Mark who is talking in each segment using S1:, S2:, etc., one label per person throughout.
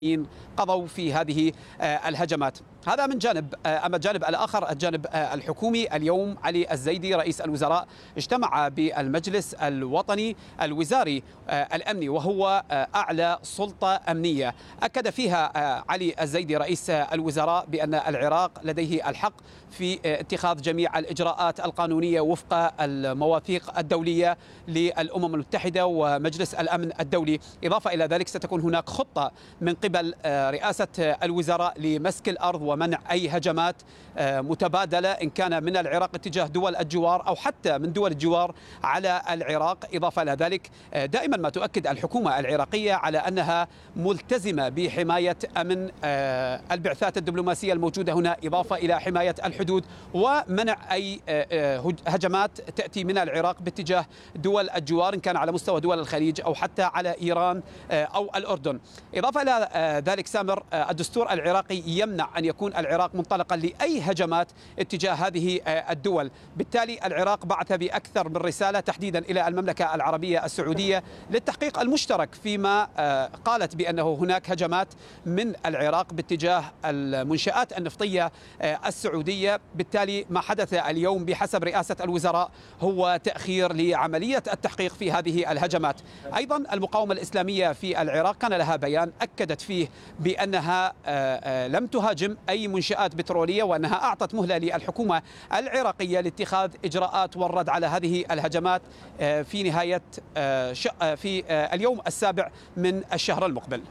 S1: قضوا في هذه الهجمات. هذا من جانب. أما الجانب الآخر الجانب الحكومي، اليوم علي الزيدي رئيس الوزراء اجتمع بالمجلس الوطني الوزاري الأمني وهو أعلى سلطة أمنية. أكد فيها علي الزيدي رئيس الوزراء بأن العراق لديه الحق في اتخاذ جميع الإجراءات القانونية وفق المواثيق الدولية للأمم المتحدة ومجلس الأمن الدولي. إضافة إلى ذلك ستكون هناك خطة من قبل رئاسة الوزراء لمسك الأرض ومنع أي هجمات متبادلة إن كان من العراق اتجاه دول الجوار أو حتى من دول الجوار على العراق. إضافة إلى ذلك دائما ما تؤكد الحكومة العراقية على أنها ملتزمة بحماية أمن البعثات الدبلوماسية الموجودة هنا، إضافة إلى حماية الحدود ومنع أي هجمات تأتي من العراق باتجاه دول الجوار إن كان على مستوى دول الخليج أو حتى على إيران أو الأردن. إضافة إلى ذلك سامر، الدستور العراقي يمنع أن يكون العراق منطلقا لأي هجمات اتجاه هذه الدول. بالتالي العراق بعث بأكثر من رسالة تحديدا إلى المملكة العربية السعودية للتحقيق المشترك فيما قالت بأنه هناك هجمات من العراق باتجاه المنشآت النفطية السعودية. بالتالي ما حدث اليوم بحسب رئاسة الوزراء هو تأخير لعملية التحقيق في هذه الهجمات. أيضا المقاومة الإسلامية في العراق كان لها بيان أكدت فيه بأنها لم تهاجم أي منشآت بترولية وأنها أعطت مهلة للحكومة العراقية لاتخاذ إجراءات والرد على هذه الهجمات في نهاية في اليوم السابع من الشهر المقبل.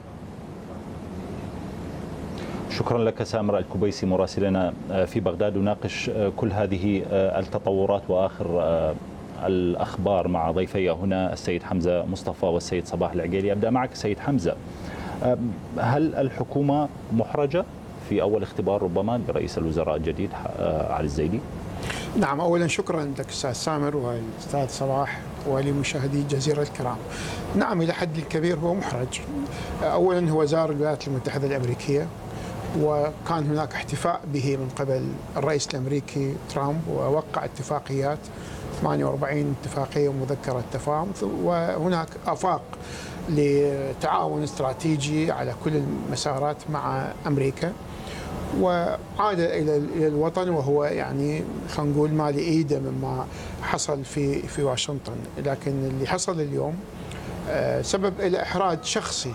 S2: شكرا لك سامر الكبيسي مراسلنا في بغداد. نناقش كل هذه التطورات وآخر الأخبار مع ضيفي هنا السيد حمزة مصطفى والسيد صباح العقيلي. أبدأ معك سيد حمزة، هل الحكومة محرجة في أول اختبار ربما لرئيس الوزراء الجديد علي الزيدي؟
S3: نعم، أولا شكرا لك أستاذ سامر والأستاذ صباح ولمشاهدي الجزيرة الكرام. نعم، إلى حد كبير هو محرج. أولا هو زار الولايات المتحدة الأمريكية وكان هناك احتفاء به من قبل الرئيس الأمريكي ترامب ووقع اتفاقيات 48 اتفاقية ومذكرة تفاهم، وهناك آفاق لتعاون استراتيجي على كل المسارات مع أمريكا. وعاد إلى الوطن وهو يعني خلينا نقول ما لإيده مما حصل في واشنطن. لكن اللي حصل اليوم سبب إلى إحراج شخصي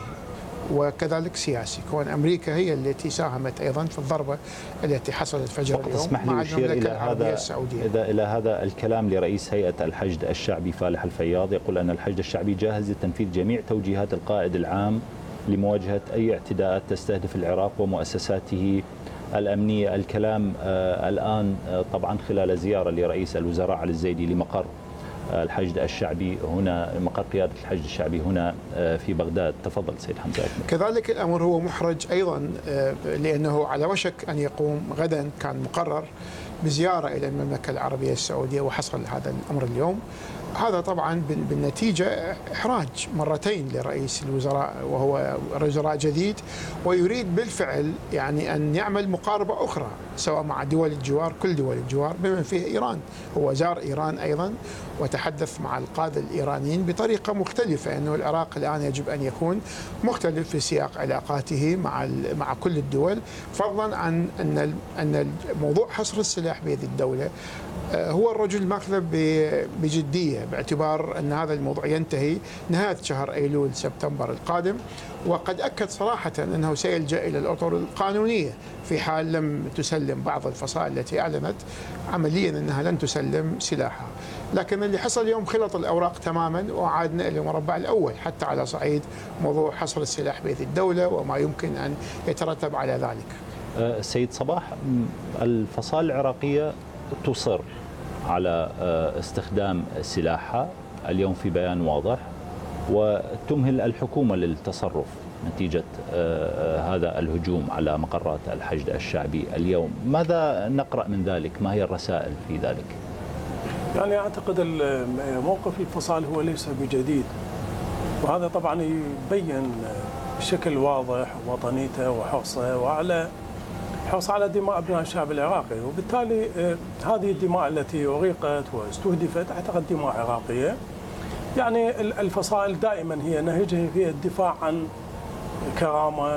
S3: وكذلك سياسي، كون أمريكا هي التي ساهمت أيضا في الضربة التي حصلت فجر اليوم مع المملكة العربية السعودية.
S2: إلى هذا الكلام لرئيس هيئة الحشد الشعبي فالح الفياض، يقول أن الحشد الشعبي جاهز لتنفيذ جميع توجيهات القائد العام لمواجهة أي اعتداءات تستهدف العراق ومؤسساته الأمنية. الكلام الآن طبعا خلال زيارة لرئيس الوزراء علي الزيدي لمقر الحشد الشعبي هنا، مقر قيادة الحشد الشعبي هنا في بغداد. تفضل سيد حمزة.
S3: كذلك الأمر هو محرج أيضا لأنه على وشك أن يقوم غدا، كان مقرر بزيارة إلى المملكة العربية السعودية وحصل هذا الأمر اليوم. هذا طبعا بالنتيجة إحراج مرتين لرئيس الوزراء وهو وزراء جديد، ويريد بالفعل يعني أن يعمل مقاربة أخرى سواء مع دول الجوار، كل دول الجوار بما فيه إيران. هو زار إيران أيضا وتحدث مع القادة الإيرانيين بطريقة مختلفة، أنه العراق الآن يجب أن يكون مختلف في سياق علاقاته مع كل الدول، فضلا عن أن موضوع حصر السلاح بيد الدولة هو الرجل ماخذه بجدية، باعتبار أن هذا الموضوع ينتهي نهاية شهر أيلول سبتمبر القادم. وقد أكد صراحة أنه سيلجأ إلى الأطر القانونية في حال لم تسلم بعض الفصائل التي أعلنت عمليا أنها لن تسلم سلاحها. لكن اللي حصل اليوم خلط الأوراق تماما وعادنا إلى المربع الأول، حتى على صعيد موضوع حصر السلاح بيد الدولة وما يمكن أن يترتب على ذلك.
S2: سيد صباح، الفصائل العراقية تصر على استخدام سلاحها اليوم في بيان واضح، وتمهل الحكومة للتصرف نتيجة هذا الهجوم على مقرات الحشد الشعبي اليوم. ماذا نقرأ من ذلك؟ ما هي الرسائل في ذلك؟
S4: يعني أعتقد موقف الفصائل هو ليس بجديد، وهذا طبعا يبين بشكل واضح وطنيته وحرصه حرص على دماء أبناء الشعب العراقي. وبالتالي هذه الدماء التي أغرقت واستهدفت أعتقد دماء عراقية. يعني الفصائل دائما هي نهجها هي الدفاع عن كرامة